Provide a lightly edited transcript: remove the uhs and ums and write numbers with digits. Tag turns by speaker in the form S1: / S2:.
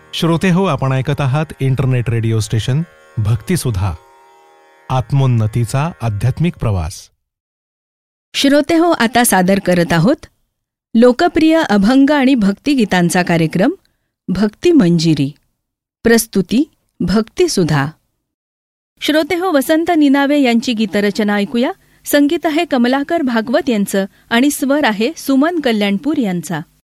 S1: श्रोते हो, आपण ऐकत आहात इंटरनेट रेडिओ स्टेशन भक्तिसुधा, आत्मोन्नतीचा आध्यात्मिक प्रवास.
S2: श्रोते हो, आता सादर करत आहोत लोकप्रिय अभंग आणि भक्तिगीतांचा कार्यक्रम भक्ती मंजिरी. प्रस्तुती भक्तिसुधा. श्रोते हो, वसंत निनावे यांची गीतरचना ऐकूया. संगीत आहे कमलाकर भागवत यांचं आणि स्वर आहे सुमन कल्याणपूर यांचा.